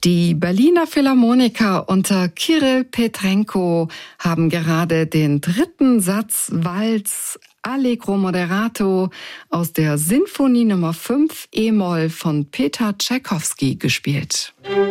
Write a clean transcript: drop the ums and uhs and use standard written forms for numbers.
Die Berliner Philharmoniker unter Kirill Petrenko haben gerade den 3. Satz Walz Allegro Moderato aus der Sinfonie Nummer 5 E-Moll von Peter Tschaikowski gespielt.